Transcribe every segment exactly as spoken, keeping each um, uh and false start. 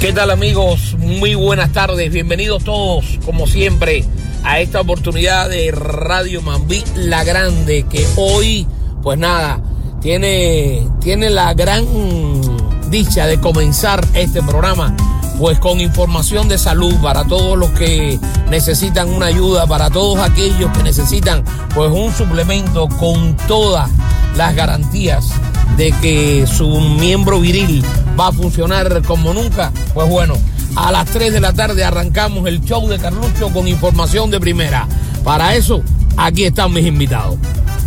¿Qué tal, amigos? Muy buenas tardes, bienvenidos todos, como siempre, a esta oportunidad de Radio Mambí La Grande, que hoy, pues nada, tiene, tiene la gran dicha de comenzar este programa, pues con información de salud para todos los que necesitan una ayuda, para todos aquellos que necesitan pues un suplemento con todas las garantías de que su miembro viril va a funcionar como nunca. Pues bueno, a las tres de la tarde arrancamos el show de Carlucho con información de primera. Para eso, aquí están mis invitados.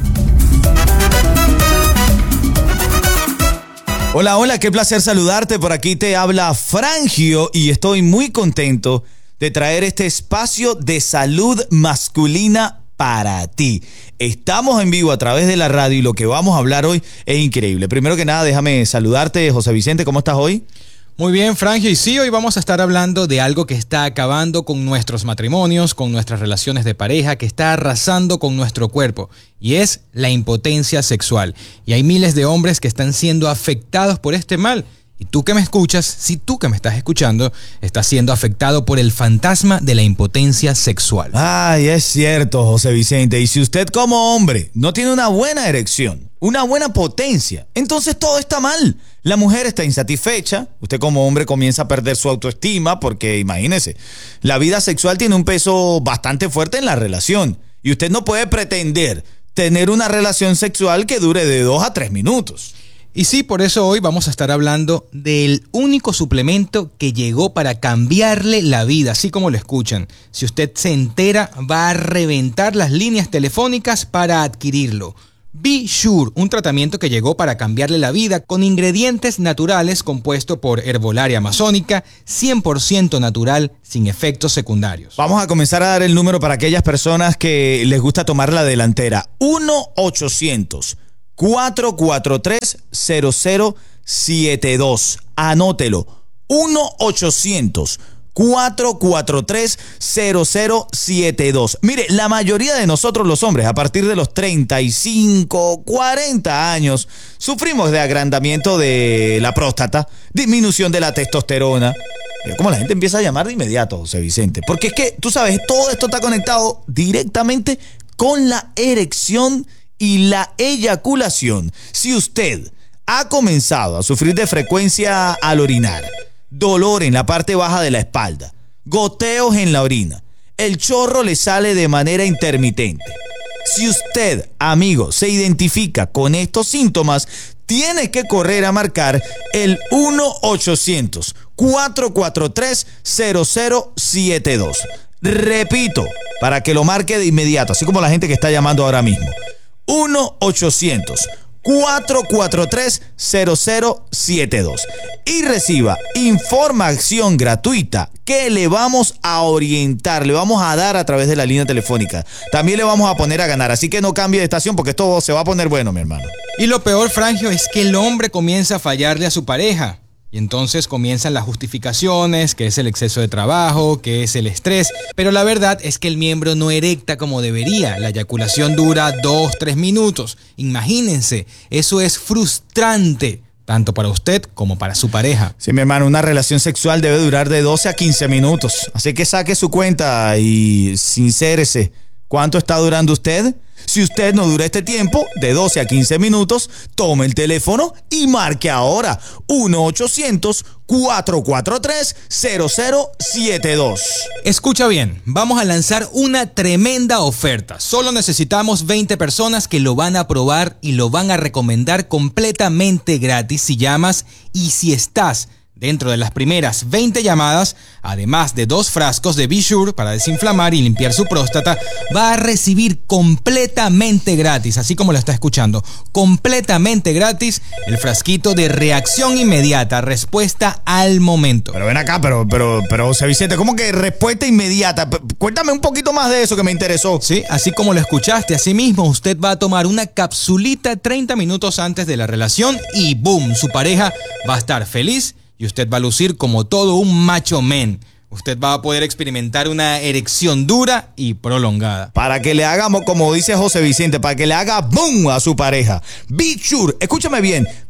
Hola, hola, qué placer saludarte. Por aquí te habla Frangio y estoy muy contento de traer este espacio de salud masculina para ti. Estamos en vivo a través de la radio y lo que vamos a hablar hoy es increíble. Primero que nada, déjame saludarte, José Vicente, ¿cómo estás hoy? Muy bien, Frangio, y sí, hoy vamos a estar hablando de algo que está acabando con nuestros matrimonios, con nuestras relaciones de pareja, que está arrasando con nuestro cuerpo, y es la impotencia sexual. Y hay miles de hombres que están siendo afectados por este mal. Y tú que me escuchas, si tú que me estás escuchando, estás siendo afectado por el fantasma de la impotencia sexual. Ay, es cierto, José Vicente. Y si usted como hombre no tiene una buena erección, una buena potencia, entonces todo está mal. La mujer está insatisfecha, usted como hombre comienza a perder su autoestima porque, imagínese, la vida sexual tiene un peso bastante fuerte en la relación. Y usted no puede pretender tener una relación sexual que dure de dos a tres minutos. Y sí, por eso hoy vamos a estar hablando del único suplemento que llegó para cambiarle la vida, así como lo escuchan. Si usted se entera, va a reventar las líneas telefónicas para adquirirlo. Be Sure, un tratamiento que llegó para cambiarle la vida con ingredientes naturales compuesto por herbolaria amazónica, cien por ciento natural, sin efectos secundarios. Vamos a comenzar a dar el número para aquellas personas que les gusta tomar la delantera. uno ochocientos, cuatro cuatro tres, cero cero siete dos. Anótelo. uno ochocientos, cuatro cuatro tres, cero cero siete dos. Mire, la mayoría de nosotros los hombres, a partir de los treinta y cinco, cuarenta años, sufrimos de agrandamiento de la próstata, disminución de la testosterona. Mira cómo la gente empieza a llamar de inmediato, José Vicente. Porque es que, tú sabes, todo esto está conectado directamente con la erección y la eyaculación. Si usted ha comenzado a sufrir de frecuencia al orinar, dolor en la parte baja de la espalda, goteos en la orina, el chorro le sale de manera intermitente. Si usted, amigo, se identifica con estos síntomas, tiene que correr a marcar el uno ochocientos, cuatro cuatro tres, cero cero siete dos. Repito, para que lo marque de inmediato, así como la gente que está llamando ahora mismo. uno ochocientos, cuatro cuatro tres, cero cero siete dos y reciba información gratuita que le vamos a orientar, le vamos a dar a través de la línea telefónica. También le vamos a poner a ganar, así que no cambie de estación porque esto se va a poner bueno, mi hermano. Y lo peor, Frangio, es que el hombre comienza a fallarle a su pareja. Y entonces comienzan las justificaciones, que es el exceso de trabajo, que es el estrés. Pero la verdad es que el miembro no erecta como debería. La eyaculación dura dos, tres minutos. Imagínense, eso es frustrante, tanto para usted como para su pareja. Sí, mi hermano, una relación sexual debe durar de doce a quince minutos. Así que saque su cuenta y sincérese. ¿Cuánto está durando usted? Si usted no dura este tiempo, de doce a quince minutos, tome el teléfono y marque ahora uno ochocientos, cuatro cuatro tres, cero cero siete dos. Escucha bien, vamos a lanzar una tremenda oferta. Solo necesitamos veinte personas que lo van a probar y lo van a recomendar completamente gratis si llamas y si estás dentro de las primeras veinte llamadas, además de dos frascos de Be Sure para desinflamar y limpiar su próstata, va a recibir completamente gratis, así como lo está escuchando, completamente gratis, el frasquito de reacción inmediata, respuesta al momento. Pero ven acá, pero, pero, pero, José Vicente, ¿cómo que respuesta inmediata? Cuéntame un poquito más de eso que me interesó. Sí, así como lo escuchaste, así mismo usted va a tomar una capsulita treinta minutos antes de la relación y ¡boom! Su pareja va a estar feliz y usted va a lucir como todo un macho men. Usted va a poder experimentar una erección dura y prolongada. Para que le hagamos, como dice José Vicente, para que le haga boom a su pareja. Be Sure, escúchame bien,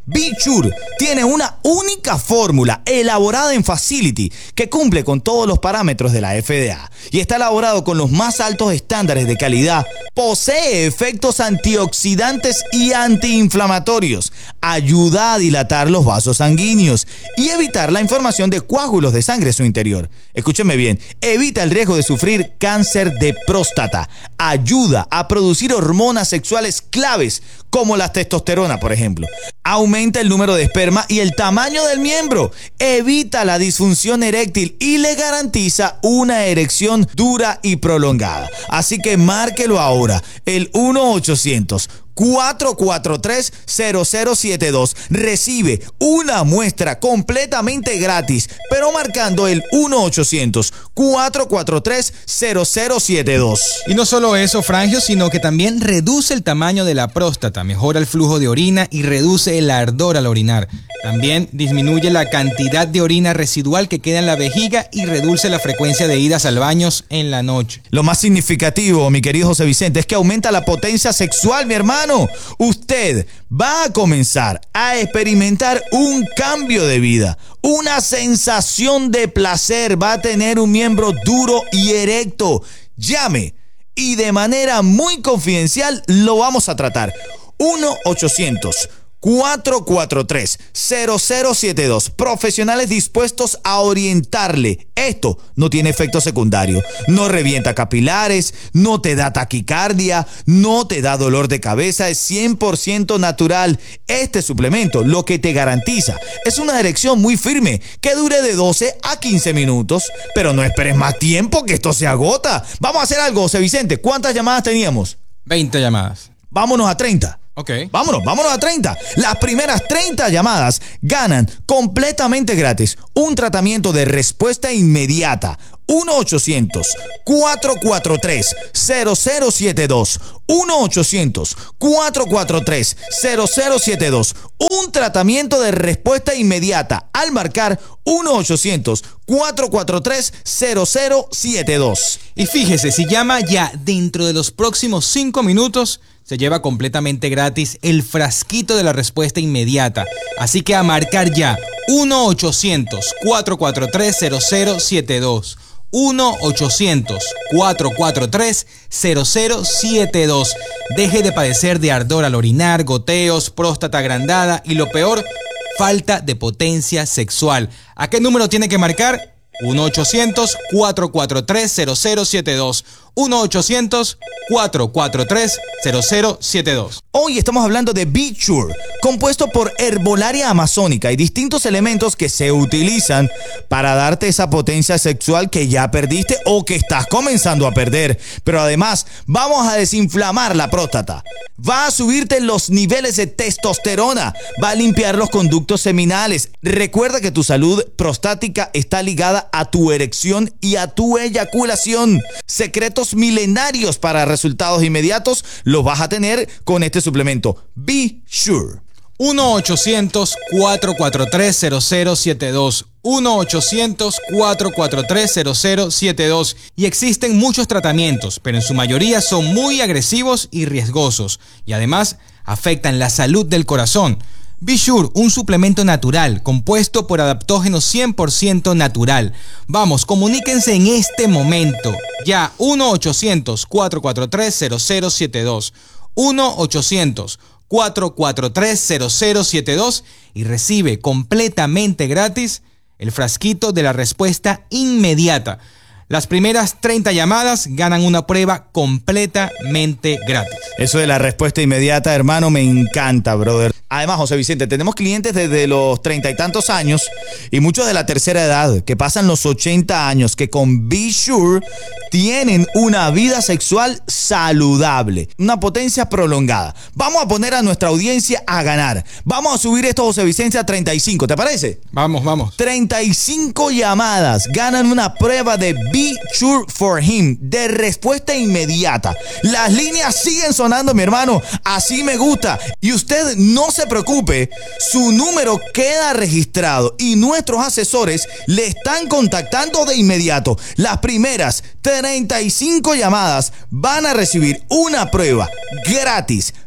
Be Sure tiene una única fórmula elaborada en Facility que cumple con todos los parámetros de la F D A y está elaborado con los más altos estándares de calidad. Posee efectos antioxidantes y antiinflamatorios, ayuda a dilatar los vasos sanguíneos y evitar la formación de coágulos de sangre en su interior. Escúcheme bien, evita el riesgo de sufrir cáncer de próstata, ayuda a producir hormonas sexuales claves como la testosterona, por ejemplo. Aumenta el número de esperma y el tamaño del miembro, evita la disfunción eréctil y le garantiza una erección dura y prolongada. Así que márquelo ahora, el uno ochocientos, cuatro cuatro tres, cero cero siete dos. Recibe una muestra completamente gratis, pero marcando el uno ochocientos, cuatro cuatro tres, cero cero siete dos. Y no solo eso, Frangio, sino que también reduce el tamaño de la próstata, mejora el flujo de orina y reduce el ardor al orinar. También disminuye la cantidad de orina residual que queda en la vejiga y reduce la frecuencia de idas al baño en la noche. Lo más significativo, mi querido José Vicente, es que aumenta la potencia sexual, mi hermano. Usted va a comenzar a experimentar un cambio de vida, una sensación de placer, va a tener un miembro duro y erecto. Llame y de manera muy confidencial lo vamos a tratar. uno ochocientos, cuatro cuatro tres, cero cero siete dos. Profesionales dispuestos a orientarle. Esto no tiene efecto secundario. No revienta capilares, no te da taquicardia, no te da dolor de cabeza. Es cien por ciento natural. Este suplemento lo que te garantiza es una erección muy firme que dure de doce a quince minutos. Pero no esperes más tiempo que esto se agota. Vamos a hacer algo, José Vicente. ¿Cuántas llamadas teníamos? veinte llamadas. Vámonos a treinta. Ok. Vámonos, vámonos a treinta. Las primeras treinta llamadas ganan completamente gratis un tratamiento de respuesta inmediata. uno ochocientos, cuatro cuatro tres, cero cero siete dos. uno ochocientos, cuatro cuatro tres, cero cero siete dos. Un tratamiento de respuesta inmediata al marcar uno ochocientos, cuatro cuatro tres, cero cero siete dos. Y fíjese, si llama ya dentro de los próximos cinco minutos, se lleva completamente gratis el frasquito de la respuesta inmediata. Así que a marcar ya uno ochocientos, cuatro cuatro tres, cero cero siete dos. uno ochocientos, cuatro cuatro tres, cero cero siete dos. Deje de padecer de ardor al orinar, goteos, próstata agrandada y lo peor, falta de potencia sexual. ¿A qué número tiene que marcar? uno ochocientos, cuatro cuatro tres, cero cero siete dos. uno ochocientos, cuatro cuatro tres, cero cero siete dos. Hoy estamos hablando de Be Sure, compuesto por herbolaria amazónica y distintos elementos que se utilizan para darte esa potencia sexual que ya perdiste o que estás comenzando a perder. Pero además, vamos a desinflamar la próstata. Va a subirte los niveles de testosterona. Va a limpiar los conductos seminales. Recuerda que tu salud prostática está ligada a tu erección y a tu eyaculación. Secretos milenarios para resultados inmediatos los vas a tener con este suplemento. Be Sure. uno ochocientos, cuatro cuatro tres, cero cero siete dos. uno ochocientos, cuatro cuatro tres, cero cero siete dos. Y existen muchos tratamientos, pero en su mayoría son muy agresivos y riesgosos. Y además afectan la salud del corazón. Be Sure, un suplemento natural, compuesto por adaptógenos cien por ciento natural. Vamos, comuníquense en este momento. Ya, uno ochocientos, cuatro cuatro tres, cero cero siete dos. uno ochocientos, cuatro cuatro tres, cero cero siete dos y recibe completamente gratis el frasquito de la respuesta inmediata. Las primeras treinta llamadas ganan una prueba completamente gratis. Eso de la respuesta inmediata, hermano, me encanta, brother. Además, José Vicente, tenemos clientes desde los treinta y tantos años y muchos de la tercera edad que pasan los ochenta años que con Be Sure tienen una vida sexual saludable, una potencia prolongada. Vamos a poner a nuestra audiencia a ganar. Vamos a subir esto, José Vicente, a treinta y cinco, ¿te parece? Vamos, vamos. treinta y cinco llamadas ganan una prueba de Be Sure for Him de respuesta inmediata. Las líneas siguen sonando, mi hermano. Así me gusta. Y usted no se preocupe, su número queda registrado y nuestros asesores le están contactando de inmediato. Las primeras treinta y cinco llamadas van a recibir una prueba gratis.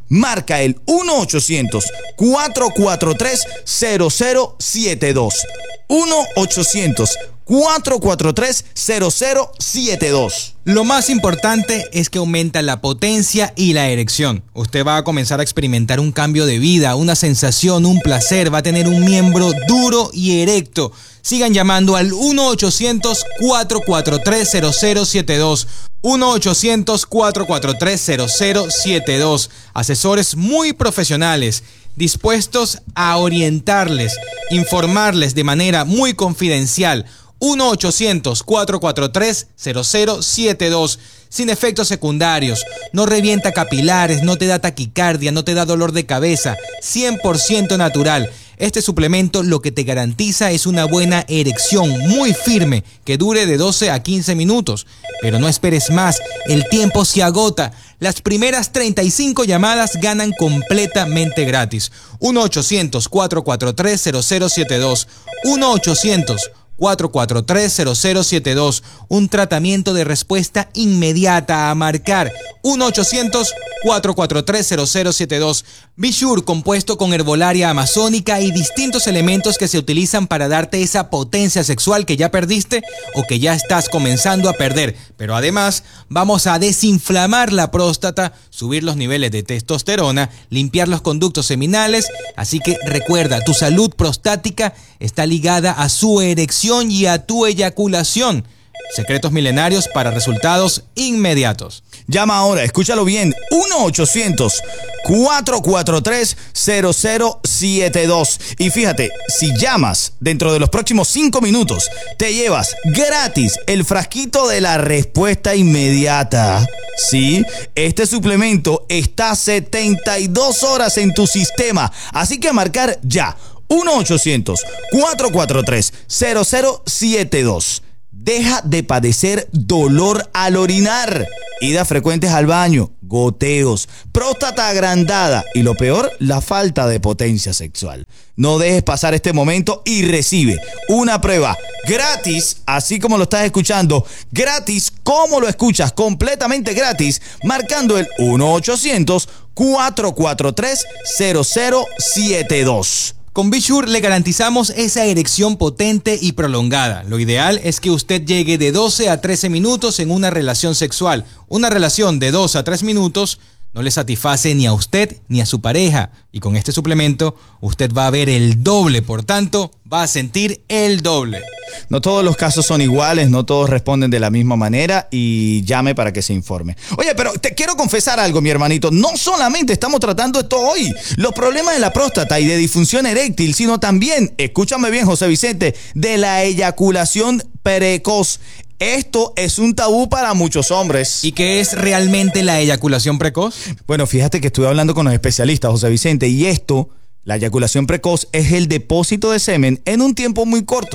marca el uno ochocientos, cuatro cuatro tres, cero cero siete dos. uno ochocientos, cuatro cuatro tres, cero cero siete dos. Lo más importante es que aumenta la potencia y la erección. Usted va a comenzar a experimentar un cambio de vida, una sensación, un placer. Va a tener un miembro duro y erecto. Sigan llamando al uno ochocientos, cuatro cuatro tres, cero cero siete dos. uno ochocientos, cuatro cuatro tres, cero cero siete dos. Asesores muy profesionales, dispuestos a orientarles, informarles de manera muy confidencial. uno ochocientos, cuatro cuatro tres, cero cero siete dos. Sin efectos secundarios, no revienta capilares, no te da taquicardia, no te da dolor de cabeza, cien por ciento natural. Este suplemento lo que te garantiza es una buena erección muy firme que dure de doce a quince minutos. Pero no esperes más, el tiempo se agota. Las primeras treinta y cinco llamadas ganan completamente gratis. uno ochocientos, cuatro cuatro tres, cero cero siete dos. uno ochocientos, cuatro cuatro tres, cero cero siete dos. Un tratamiento de respuesta inmediata a marcar. uno ochocientos, cuatro cuatro tres, cero cero siete dos. Be Sure, compuesto con herbolaria amazónica y distintos elementos que se utilizan para darte esa potencia sexual que ya perdiste o que ya estás comenzando a perder. Pero además, vamos a desinflamar la próstata, subir los niveles de testosterona, limpiar los conductos seminales. Así que recuerda, tu salud prostática está ligada a su erección y a tu eyaculación. Secretos milenarios para resultados inmediatos. Llama ahora, escúchalo bien, uno ochocientos, cuatro cuatro tres, cero cero siete dos. Y fíjate, si llamas dentro de los próximos cinco minutos, te llevas gratis el frasquito de la respuesta inmediata. Sí, este suplemento está setenta y dos horas en tu sistema, así que a marcar ya, uno ochocientos, cuatro cuatro tres, cero cero siete dos. Deja de padecer dolor al orinar, idas frecuentes al baño, goteos, próstata agrandada y lo peor, la falta de potencia sexual. No dejes pasar este momento y recibe una prueba gratis, así como lo estás escuchando, gratis como lo escuchas, completamente gratis, marcando el uno ochocientos, cuatro cuatro tres, cero cero siete dos. Con Be Sure le garantizamos esa erección potente y prolongada. Lo ideal es que usted llegue de doce a trece minutos en una relación sexual. Una relación de dos a tres minutos no le satisface ni a usted ni a su pareja. Y con este suplemento usted va a ver el doble, por tanto, va a sentir el doble. No todos los casos son iguales, no todos responden de la misma manera y llame para que se informe. Oye, pero te quiero confesar algo, mi hermanito. No solamente estamos tratando esto hoy, los problemas de la próstata y de disfunción eréctil, sino también, escúchame bien, José Vicente, de la eyaculación precoz. Esto es un tabú para muchos hombres. ¿Y qué es realmente la eyaculación precoz? Bueno, fíjate que estuve hablando con los especialistas, José Vicente, y esto, la eyaculación precoz, es el depósito de semen en un tiempo muy corto.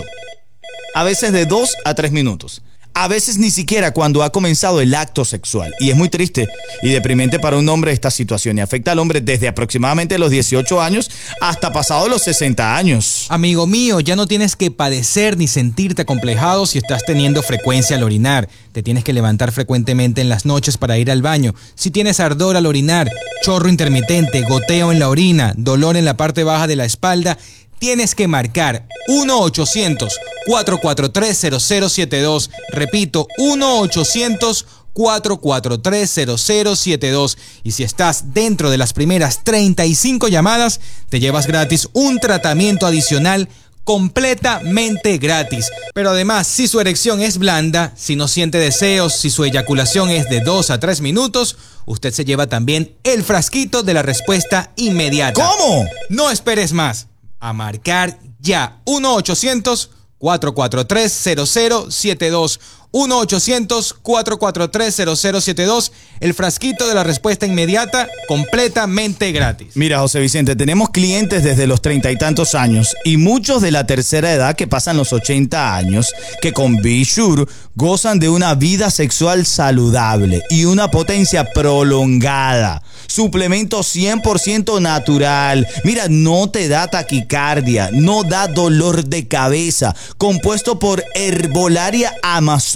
A veces de dos a tres minutos. A veces ni siquiera cuando ha comenzado el acto sexual. Y es muy triste y deprimente para un hombre esta situación. Y afecta al hombre desde aproximadamente los dieciocho años hasta pasados los sesenta años. Amigo mío, ya no tienes que padecer ni sentirte acomplejado si estás teniendo frecuencia al orinar. Te tienes que levantar frecuentemente en las noches para ir al baño. Si tienes ardor al orinar, chorro intermitente, goteo en la orina, dolor en la parte baja de la espalda, tienes que marcar uno ochocientos, cuatro cuatro tres, cero cero siete dos. Repito, uno ochocientos, cuatro cuatro tres, cero cero siete dos. Y si estás dentro de las primeras treinta y cinco llamadas, te llevas gratis un tratamiento adicional completamente gratis. Pero además, si su erección es blanda, si no siente deseos, si su eyaculación es de dos a tres minutos, usted se lleva también el frasquito de la respuesta inmediata. ¿Cómo? No esperes más. A marcar ya. uno ochocientos, cuatro cuatro tres, cero cero siete dos. uno ochocientos, cuatro cuatro tres, cero cero siete dos. El frasquito de la respuesta inmediata completamente gratis. Mira, José Vicente, tenemos clientes desde los treinta y tantos años y muchos de la tercera edad que pasan los ochenta años que con Be Sure gozan de una vida sexual saludable y una potencia prolongada. Suplemento cien por ciento natural. Mira, no te da taquicardia, no da dolor de cabeza. Compuesto por herbolaria amazónica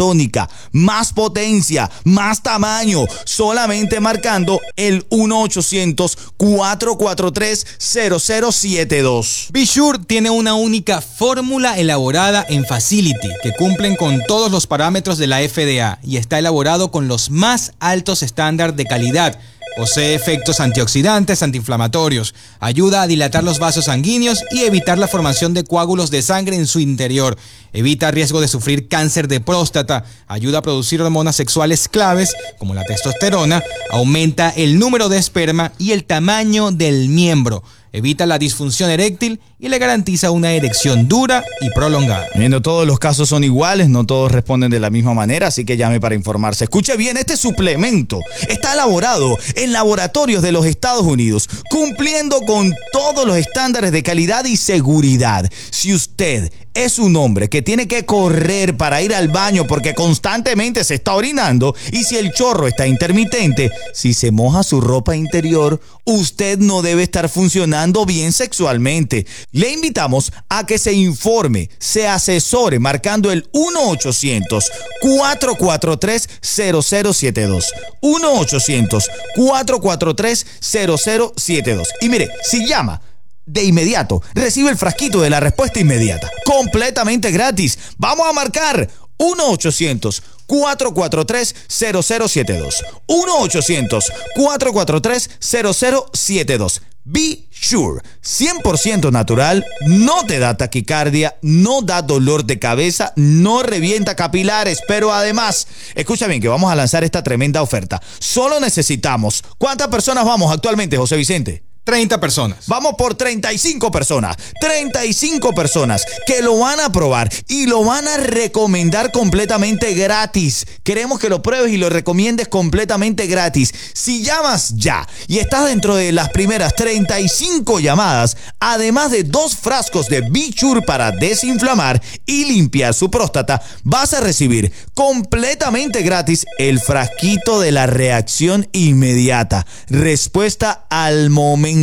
amazónica, más potencia, más tamaño, solamente marcando el uno ochocientos, cuatro cuatro tres, cero cero siete dos. Be Sure tiene una única fórmula elaborada en Facility que cumplen con todos los parámetros de la F D A y está elaborado con los más altos estándares de calidad. Posee efectos antioxidantes, antiinflamatorios, ayuda a dilatar los vasos sanguíneos y evitar la formación de coágulos de sangre en su interior. Evita riesgo de sufrir cáncer de próstata, ayuda a producir hormonas sexuales claves como la testosterona, aumenta el número de esperma y el tamaño del miembro. Evita la disfunción eréctil y le garantiza una erección dura y prolongada. No todos los casos son iguales, no todos responden de la misma manera, así que llame para informarse. Escuche bien, este suplemento está elaborado en laboratorios de los Estados Unidos, cumpliendo con todos los estándares de calidad y seguridad. Si usted es un hombre que tiene que correr para ir al baño porque constantemente se está orinando, y si el chorro está intermitente, si se moja su ropa interior, usted no debe estar funcionando bien sexualmente. Le invitamos a que se informe, se asesore marcando el uno ochocientos, cuatro cuatro tres, cero cero siete dos. uno ochocientos, cuatro cuatro tres, cero cero siete dos. Y mire, si llama de inmediato, recibe el frasquito de la respuesta inmediata, completamente gratis. Vamos a marcar uno ochocientos, cuatro cuatro tres, cero cero siete dos. uno ochocientos, cuatro cuatro tres, cero cero siete dos. Be Sure, cien por ciento natural, no te da taquicardia, no da dolor de cabeza, no revienta capilares, pero además, escucha bien que vamos a lanzar esta tremenda oferta. Solo necesitamos, ¿cuántas personas vamos actualmente, José Vicente? treinta personas. Vamos por treinta y cinco personas. treinta y cinco personas que lo van a probar y lo van a recomendar completamente gratis. Queremos que lo pruebes y lo recomiendes completamente gratis. Si llamas ya y estás dentro de las primeras treinta y cinco llamadas, además de dos frascos de Be Sure para desinflamar y limpiar su próstata, vas a recibir completamente gratis el frasquito de la reacción inmediata. Respuesta al momento.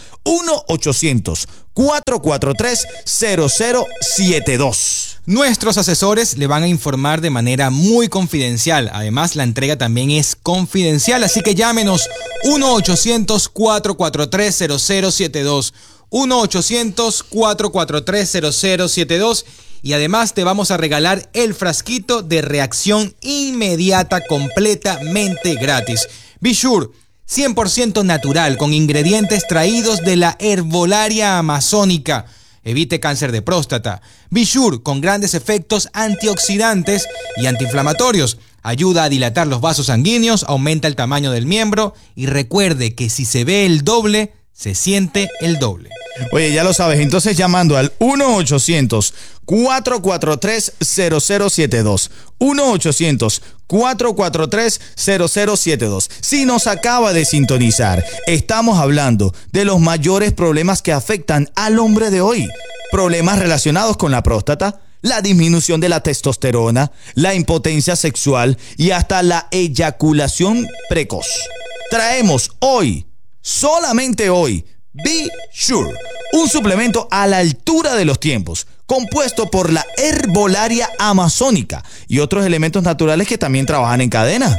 uno ochocientos, cuatro cuatro tres, cero cero siete dos. Nuestros asesores le van a informar de manera muy confidencial. Además, la entrega también es confidencial, así que llámenos uno ochocientos, cuatro cuatro tres, cero cero siete dos. uno ochocientos, cuatro cuatro tres, cero cero siete dos. Y además te vamos a regalar el frasquito de reacción inmediata completamente gratis. Be Sure, cien por ciento natural, con ingredientes traídos de la herbolaria amazónica. Evite cáncer de próstata. Be Sure, con grandes efectos antioxidantes y antiinflamatorios. Ayuda a dilatar los vasos sanguíneos, aumenta el tamaño del miembro y recuerde que si se ve el doble, se siente el doble. Oye, ya lo sabes, entonces llamando al uno ochocientos, cuatro cuatro tres, cero cero siete dos. uno ochocientos, cuatro cuatro tres, cero cero siete dos. Si nos acaba de sintonizar, estamos hablando de los mayores problemas que afectan al hombre de hoy. Problemas relacionados con la próstata, la disminución de la testosterona, la impotencia sexual y hasta la eyaculación precoz. Traemos hoy, solamente hoy, Be Sure, un suplemento a la altura de los tiempos, compuesto por la herbolaria amazónica y otros elementos naturales que también trabajan en cadena.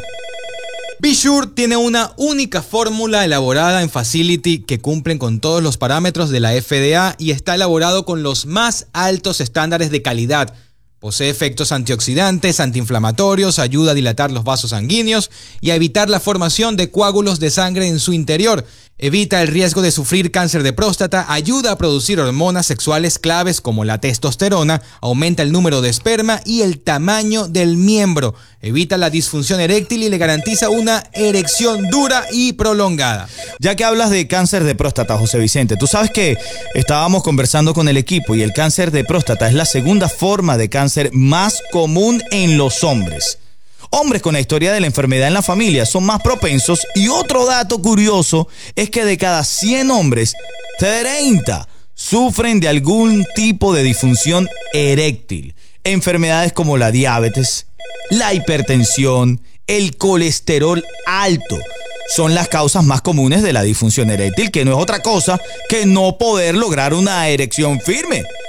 Be Sure tiene una única fórmula elaborada en Facility que cumplen con todos los parámetros de la F D A y está elaborado con los más altos estándares de calidad. Posee efectos antioxidantes, antiinflamatorios, ayuda a dilatar los vasos sanguíneos y a evitar la formación de coágulos de sangre en su interior. Evita el riesgo de sufrir cáncer de próstata, ayuda a producir hormonas sexuales claves como la testosterona, aumenta el número de esperma y el tamaño del miembro. Evita la disfunción eréctil y le garantiza una erección dura y prolongada. Ya que hablas de cáncer de próstata, José Vicente, tú sabes que estábamos conversando con el equipo y el cáncer de próstata es la segunda forma de cáncer más común en los hombres. Hombres con la historia de la enfermedad en la familia son más propensos y otro dato curioso es que de cada cien hombres, treinta sufren de algún tipo de disfunción eréctil. Enfermedades como la diabetes, la hipertensión, el colesterol alto son las causas más comunes de la disfunción eréctil, que no es otra cosa que no poder lograr una erección firme.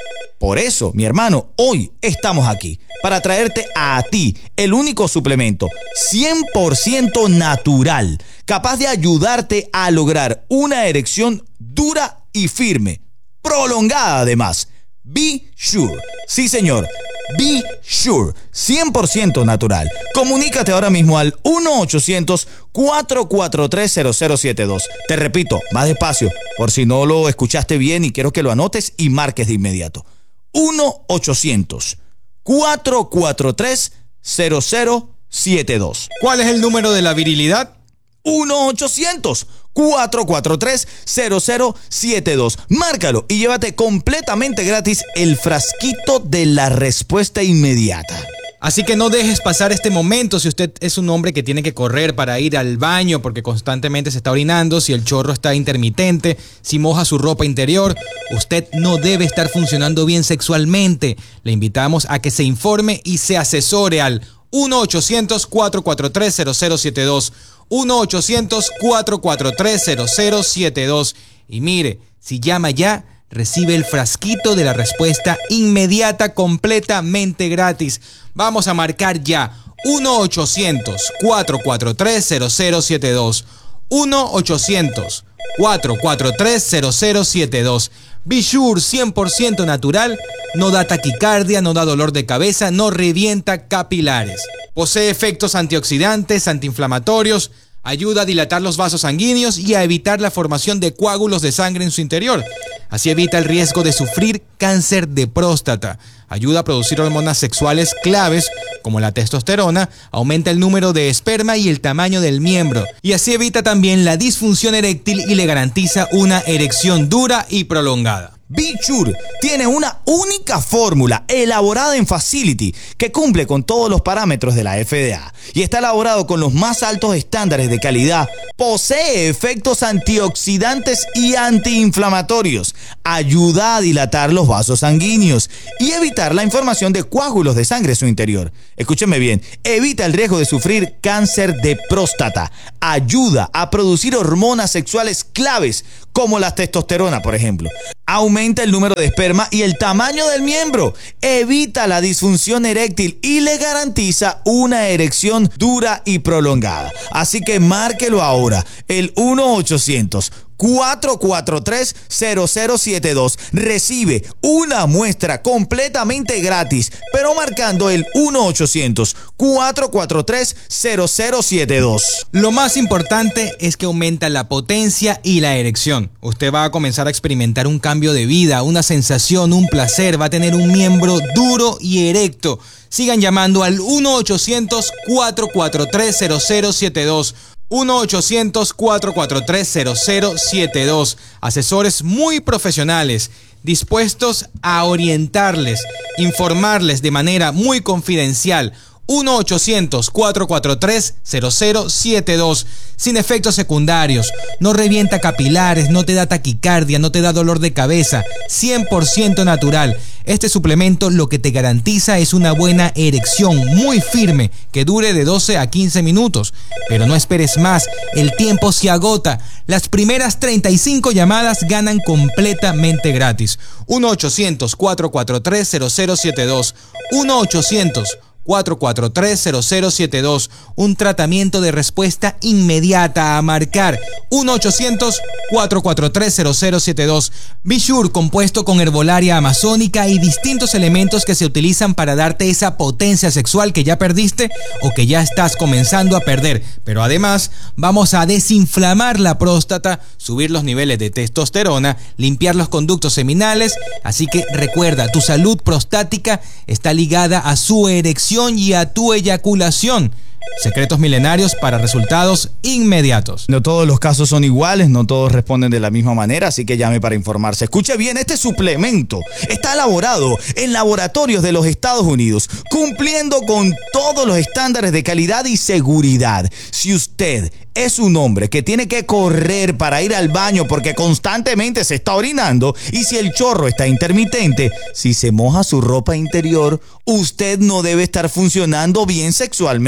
Por eso, mi hermano, hoy estamos aquí para traerte a ti el único suplemento cien por ciento natural, capaz de ayudarte a lograr una erección dura y firme, prolongada además. Be Sure. Sí, señor. Be Sure. cien por ciento natural. Comunícate ahora mismo al uno ochocientos, cuatro cuatro tres, cero cero siete dos. Te repito, más despacio, por si no lo escuchaste bien y quiero que lo anotes y marques de inmediato. uno ochocientos, cuatro cuatro tres, cero cero siete dos. ¿Cuál es el número de la virilidad? uno ochocientos, cuatro cuatro tres, cero cero siete dos. Márcalo y llévate completamente gratis el frasquito de la respuesta inmediata. Así que no dejes pasar este momento si usted es un hombre que tiene que correr para ir al baño porque constantemente se está orinando, si el chorro está intermitente, si moja su ropa interior. Usted no debe estar funcionando bien sexualmente. Le invitamos a que se informe y se asesore al uno ochocientos, cuatro cuatro tres, cero cero siete dos. uno ochocientos, cuatro cuatro tres, cero cero siete dos. Y mire, si llama ya, recibe el frasquito de la respuesta inmediata completamente gratis. Vamos a marcar ya uno ochocientos, cuatro cuatro tres, cero cero siete dos. uno ochocientos, cuatro cuatro tres, cero cero siete dos. Be Sure cien por ciento natural, no da taquicardia, no da dolor de cabeza, no revienta capilares. Posee efectos antioxidantes, antiinflamatorios, ayuda a dilatar los vasos sanguíneos y a evitar la formación de coágulos de sangre en su interior. Así evita el riesgo de sufrir cáncer de próstata. Ayuda a producir hormonas sexuales claves como la testosterona, aumenta el número de esperma y el tamaño del miembro. Y así evita también la disfunción eréctil y le garantiza una erección dura y prolongada. Be Sure tiene una única fórmula elaborada en Facility que cumple con todos los parámetros de la F D A y está elaborado con los más altos estándares de calidad. Posee efectos antioxidantes y antiinflamatorios, ayuda a dilatar los vasos sanguíneos y evitar la formación de coágulos de sangre en su interior. Escúcheme bien, evita el riesgo de sufrir cáncer de próstata, ayuda a producir hormonas sexuales claves como la testosterona, por ejemplo. Aumenta el número de esperma y el tamaño del miembro. Evita la disfunción eréctil y le garantiza una erección dura y prolongada. Así que márquelo ahora, el uno ochocientos, cuatro cuatro tres, cero cero siete dos. Recibe una muestra completamente gratis, pero marcando el uno ochocientos, cuatro cuatro tres, cero cero siete dos. Lo más importante es que aumenta la potencia y la erección. Usted va a comenzar a experimentar un cambio de vida, una sensación, un placer. Va a tener un miembro duro y erecto. Sigan llamando al uno ochocientos, cuatro cuatro tres, cero cero siete dos. uno ochocientos, cuatro cuatro tres, cero cero siete dos. Asesores muy profesionales, dispuestos a orientarles, informarles de manera muy confidencial. uno ochocientos, cuatro cuatro tres, cero cero siete dos. Sin efectos secundarios, no revienta capilares, no te da taquicardia, no te da dolor de cabeza. cien por ciento natural. Este suplemento lo que te garantiza es una buena erección muy firme que dure de doce a quince minutos. Pero no esperes más, el tiempo se agota. Las primeras treinta y cinco llamadas ganan completamente gratis. uno ochocientos, cuatro cuatro tres, cero cero siete dos. uno ochocientos, cuatro cuatro tres, cero cero siete dos. Un tratamiento de respuesta inmediata a marcar uno ochocientos, cuatro cuatro tres, cero cero siete dos. Be Sure, compuesto con herbolaria amazónica y distintos elementos que se utilizan para darte esa potencia sexual que ya perdiste o que ya estás comenzando a perder. Pero además vamos a desinflamar la próstata, subir los niveles de testosterona, limpiar los conductos seminales. Así que recuerda, tu salud prostática está ligada a su erección y a tu eyaculación. Secretos milenarios para resultados inmediatos. No todos los casos son iguales, no todos responden de la misma manera, así que llame para informarse. Escuche bien, este suplemento está elaborado en laboratorios de los Estados Unidos, cumpliendo con todos los estándares de calidad y seguridad. Si usted es un hombre que tiene que correr para ir al baño porque constantemente se está orinando, y si el chorro está intermitente, si se moja su ropa interior, usted no debe estar funcionando bien sexualmente.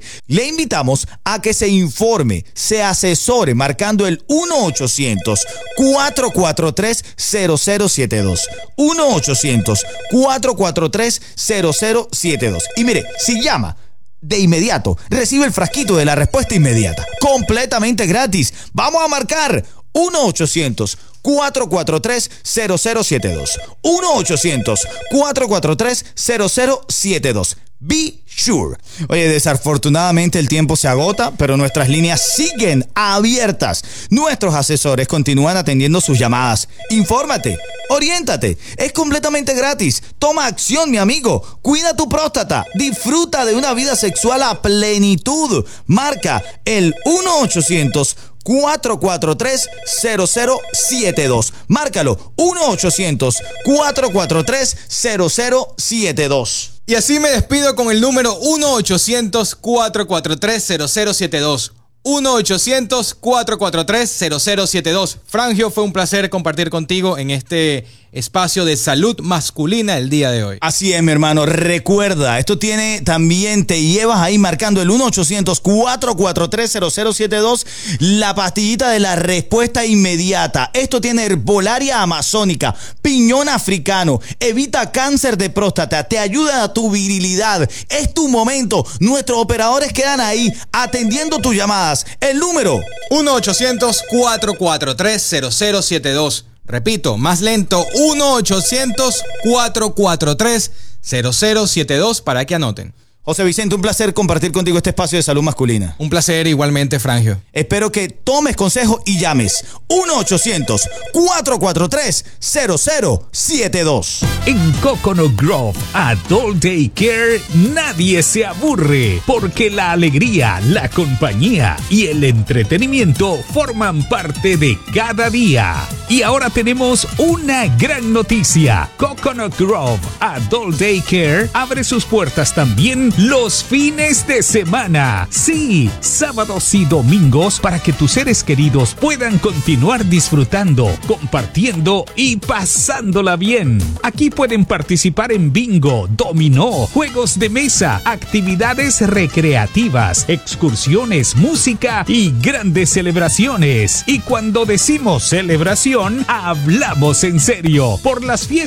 Le invitamos a que se informe, se asesore marcando el uno ochocientos, cuatro cuatro tres, cero cero siete dos. uno ochocientos, cuatro cuatro tres, cero cero siete dos. Y mire, si llama de inmediato, recibe el frasquito de la respuesta inmediata, completamente gratis. Vamos a marcar uno ochocientos, cuatro cuatro tres, cero cero siete dos. uno ochocientos, cuatro cuatro tres, cero cero siete dos. Be sure. Oye, desafortunadamente el tiempo se agota, pero nuestras líneas siguen abiertas. Nuestros asesores continúan atendiendo sus llamadas. Infórmate, oriéntate, es completamente gratis. Toma acción, mi amigo. Cuida tu próstata. Disfruta de una vida sexual a plenitud. Marca el uno ochocientos, cuatro cuatro tres, cero cero siete dos. Márcalo, uno ochocientos, cuatro cuatro tres, cero cero siete dos. Y así me despido con el número uno ochocientos, cuatro cuatro tres, cero cero siete dos. uno ochocientos, cuatro cuatro tres, cero cero siete dos. Frangio, fue un placer compartir contigo en este espacio de salud masculina el día de hoy. Así es, mi hermano. Recuerda, esto tiene también, te llevas ahí marcando el uno ochocientos, cuatro cuatro tres, cero cero siete dos, la pastillita de la respuesta inmediata. Esto tiene herbolaria amazónica, piñón africano, evita cáncer de próstata, te ayuda a tu virilidad. Es tu momento. Nuestros operadores quedan ahí atendiendo tus llamadas. El número uno ochocientos, cuatro cuatro tres, cero cero siete dos. Repito, más lento, uno ochocientos, cuatro cuatro tres, cero cero siete dos para que anoten. José Vicente, un placer compartir contigo este espacio de salud masculina. Un placer igualmente, Frangio. Espero que tomes consejo y llames uno ochocientos, cuatro cuatro tres, cero cero siete dos. En Coconut Grove Adult Day Care nadie se aburre, porque la alegría, la compañía y el entretenimiento forman parte de cada día. Y ahora tenemos una gran noticia. Coconut Grove Adult Day Care abre sus puertas también los fines de semana. Sí, sábados y domingos, para que tus seres queridos puedan continuar disfrutando, compartiendo y pasándola bien. Aquí pueden participar en bingo, dominó, juegos de mesa, actividades recreativas, excursiones, música y grandes celebraciones. Y cuando decimos celebración, hablamos en serio. Por las fiestas